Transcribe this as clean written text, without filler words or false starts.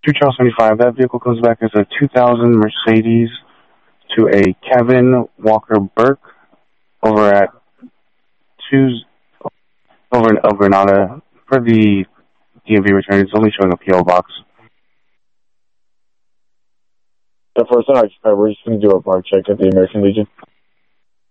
275. That vehicle comes back as a 2000 Mercedes to a Kevin Walker Burke over at over in El Granada for the DMV return. It's only showing a PO box. So for us, we're just going to do a park check at the American Legion.